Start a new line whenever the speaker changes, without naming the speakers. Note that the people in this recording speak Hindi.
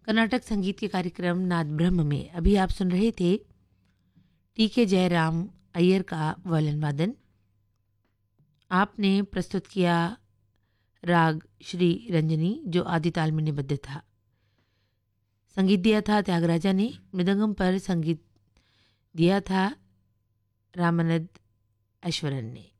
कर्नाटक संगीत के कार्यक्रम नाद ब्रह्म में अभी आप सुन रहे थे टी.के. जयराम अय्यर का वायलिन वादन। आपने प्रस्तुत किया राग श्री रंजनी जो आदि ताल में निबद्ध था। संगीत दिया था त्यागराजा ने, मृदंगम पर संगीत दिया था रामानंद ऐश्वरन ने।